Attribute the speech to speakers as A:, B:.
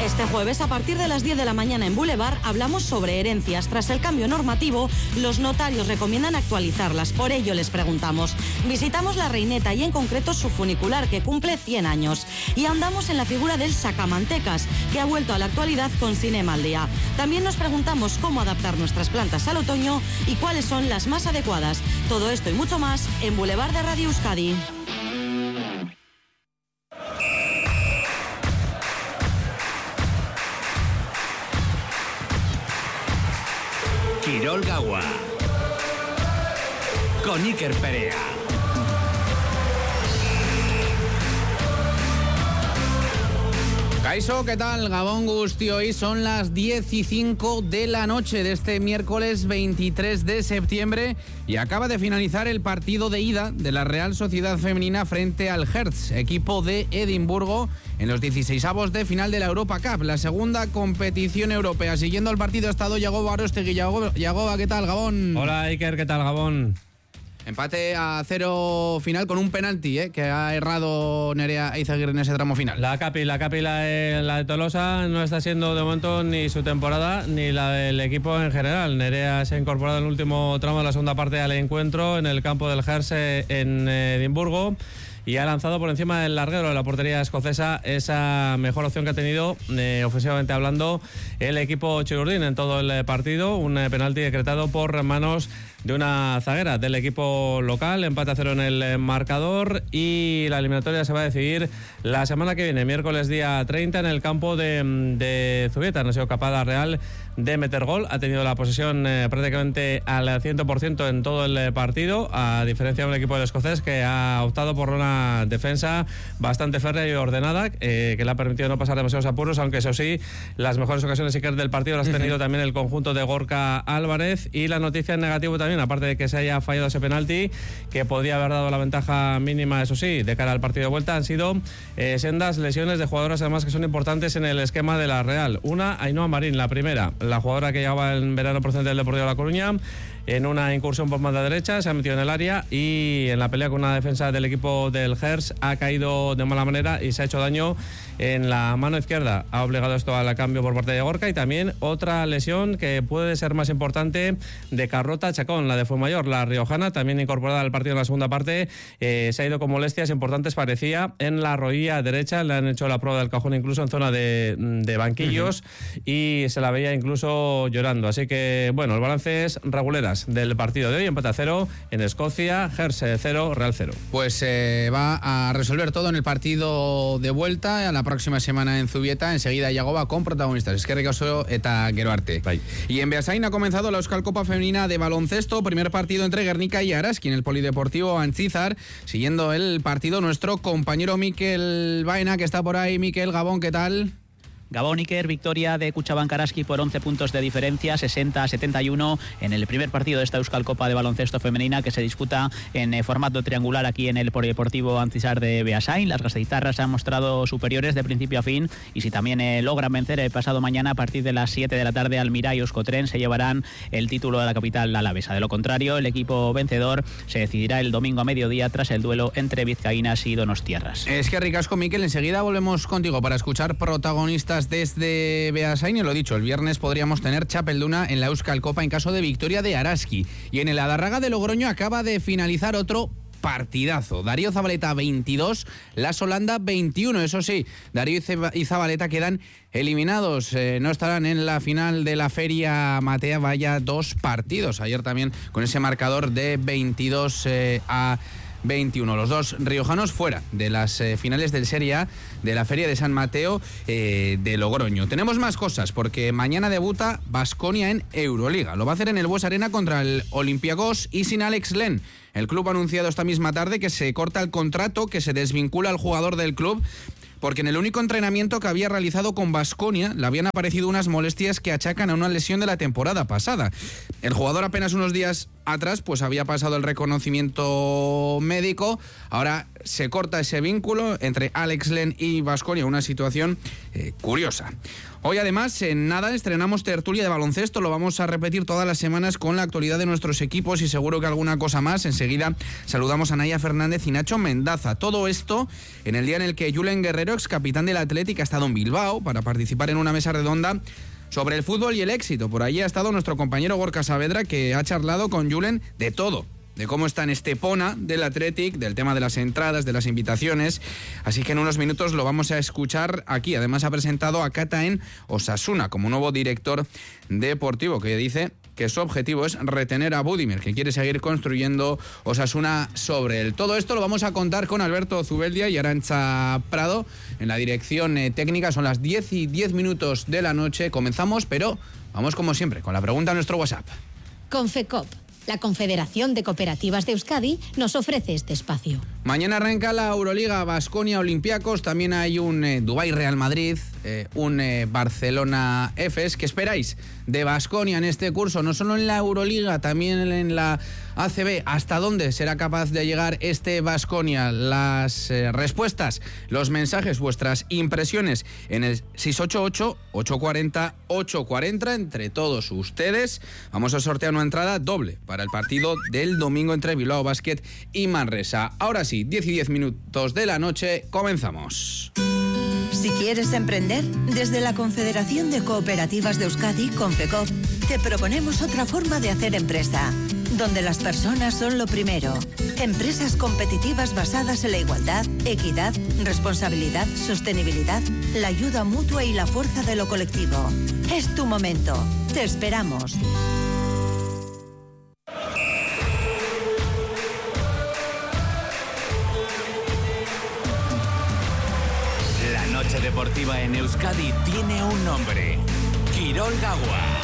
A: Este jueves, a partir de las 10 de la mañana en Boulevard, hablamos sobre herencias. Tras el cambio normativo, los notarios recomiendan actualizarlas. Por ello les preguntamos. Visitamos la Reineta y en concreto su funicular, que cumple 100 años. Y andamos en la figura del sacamantecas, que ha vuelto a la actualidad con Cinema al Día. También nos preguntamos cómo adaptar nuestras plantas al otoño y cuáles son las más adecuadas. Todo esto y mucho más en Boulevard de Radio Euskadi.
B: Kirol Gaua con Iker Perea.
C: Kaixo, ¿qué tal? Gabón Guzti, hoy son las 10:05 de la noche de este miércoles 23 de septiembre y acaba de finalizar el partido de ida de la Real Sociedad Femenina frente al Hertz, equipo de Edimburgo, en los 16avos de final de la Europa Cup, la segunda competición europea. Siguiendo el partido ha estado Yagoba Arostegui. Yagoba, ¿qué tal, Gabón?
D: Hola, Iker, ¿qué tal, Gabón?
C: Empate a 0 final con un penalti que ha errado Nerea Eizaguirre en ese tramo final.
D: La Capi, la de Tolosa no está siendo de momento ni su temporada ni la del equipo en general. Nerea se ha incorporado en el último tramo de la segunda parte al encuentro en el campo del Hertz en Edimburgo y ha lanzado por encima del larguero de la portería escocesa esa mejor opción que ha tenido ofensivamente hablando el equipo chirurdín en todo el partido. Un penalti decretado por manos de una zaguera del equipo local. Empate a 0 en el marcador y la eliminatoria se va a decidir la semana que viene, miércoles día 30, en el campo de Zubieta. No ha sido capaz la Real de meter gol. Ha tenido la posesión prácticamente al 100% en todo el partido, a diferencia de un equipo del escocés que ha optado por una defensa bastante férrea y ordenada, que le ha permitido no pasar demasiados apuros, aunque eso sí, las mejores ocasiones sí que del partido las ha tenido también el conjunto de Gorka Álvarez. Y la noticia en negativo también, aparte de que se haya fallado ese penalti, que podía haber dado la ventaja mínima, eso sí, de cara al partido de vuelta, han sido sendas lesiones de jugadoras además que son importantes en el esquema de la Real. Una, Ainhoa Marín, la primera, la jugadora que llegaba en verano procedente del Deportivo de La Coruña, en una incursión por banda derecha, se ha metido en el área y en la pelea con una defensa del equipo del Hertz ha caído de mala manera y se ha hecho daño en la mano izquierda. Ha obligado esto al cambio por parte de Gorka. Y también otra lesión que puede ser más importante de Carlota Chacón, la de Fuenmayor, la riojana, también incorporada al partido en la segunda parte. Se ha ido con molestias importantes, parecía, en la rodilla derecha. Le han hecho la prueba del cajón incluso en zona de banquillos y se la veía incluso llorando. Así que, bueno, el balance es reguleras del partido de hoy. Empate a 0 en Escocia, Hertz 0, Real 0.
C: Pues va a resolver todo en el partido de vuelta a la próxima semana en Zubieta. Enseguida Yagoba con protagonistas. Es que recauso eta gero arte.
D: Bye.
C: Y en Beasain ha comenzado la Euskal Copa Femenina de baloncesto. Primer partido entre Guernica y Araski en el Polideportivo Antzizar. Siguiendo el partido nuestro compañero Mikel Baena, que está por ahí. Mikel, Gabón, ¿qué tal?
E: Gabón, Iker, victoria de Kutxabank Araski por 11 puntos de diferencia, 60-71 en el primer partido de esta Euskal Copa de baloncesto femenina que se disputa en formato triangular aquí en el Polideportivo Antzizar de Beasain. Las gaseitarras se han mostrado superiores de principio a fin y si también logran vencer el pasado mañana a partir de las 7 de la tarde al Mirai Euskotren, se llevarán el título de la capital alavesa. De lo contrario, el equipo vencedor se decidirá el domingo a mediodía tras el duelo entre vizcaínas y donostiarras.
C: Es que ricasco, Mikel, enseguida volvemos contigo para escuchar protagonistas desde Beasain. Y lo dicho, el viernes podríamos tener Chapelduna en la Euskal Copa en caso de victoria de Araski. Y en el Adarraga de Logroño acaba de finalizar otro partidazo. Darío Zabaleta 22, Las Holanda 21. Eso sí, Darío y Zabaleta quedan eliminados. No estarán en la final de la Feria Matea. Vaya dos partidos. Ayer también con ese marcador de 22 a 21. Los dos riojanos fuera de las finales del Serie A de la Feria de San Mateo de Logroño. Tenemos más cosas porque mañana debuta Baskonia en Euroliga. Lo va a hacer en el Bues Arena contra el Olympiacos y sin Alex Len. El club ha anunciado esta misma tarde que se corta el contrato, que se desvincula al jugador del club, porque en el único entrenamiento que había realizado con Baskonia le habían aparecido unas molestias que achacan a una lesión de la temporada pasada. El jugador apenas unos días atrás pues había pasado el reconocimiento médico. Ahora se corta ese vínculo entre Alex Len y Baskonia, una situación curiosa. Hoy además en nada estrenamos tertulia de baloncesto, lo vamos a repetir todas las semanas con la actualidad de nuestros equipos y seguro que alguna cosa más. Enseguida saludamos a Naya Fernández y Nacho Mendaza. Todo esto en el día en el que Julen Guerrero, ex capitán del Athletic, ha estado en Bilbao para participar en una mesa redonda sobre el fútbol y el éxito. Por allí ha estado nuestro compañero Gorka Saavedra, que ha charlado con Julen de todo, de cómo está en Estepona del Athletic, del tema de las entradas, de las invitaciones. Así que en unos minutos lo vamos a escuchar aquí. Además ha presentado a Kata en Osasuna como nuevo director deportivo, que dice que su objetivo es retener a Budimir, que quiere seguir construyendo Osasuna sobre él. Todo esto lo vamos a contar con Alberto Zubeldia y Arantxa Prado en la dirección técnica. Son las 10:10 de la noche. Comenzamos, pero vamos como siempre con la pregunta a nuestro WhatsApp.
B: Confecop, la Confederación de Cooperativas de Euskadi, nos ofrece este espacio.
C: Mañana arranca la Euroliga, Baskonia Olympiacos, también hay un Dubái Real Madrid, un Barcelona Efes. ¿Qué esperáis de Baskonia en este curso? No solo en la Euroliga, también en la ACB. ¿Hasta dónde será capaz de llegar este Baskonia? Las respuestas, los mensajes, vuestras impresiones en el 688-840-840 entre todos ustedes. Vamos a sortear una entrada doble para el partido del domingo entre Bilbao Basket y Manresa. Ahora sí, 10:10 de la noche, comenzamos.
F: Si quieres emprender, desde la Confederación de Cooperativas de Euskadi, Confecop, te proponemos otra forma de hacer empresa, donde las personas son lo primero. Empresas competitivas basadas en la igualdad, equidad, responsabilidad, sostenibilidad, la ayuda mutua y la fuerza de lo colectivo. Es tu momento. Te esperamos.
G: La noche deportiva en Euskadi tiene un nombre: Kirol Gaua.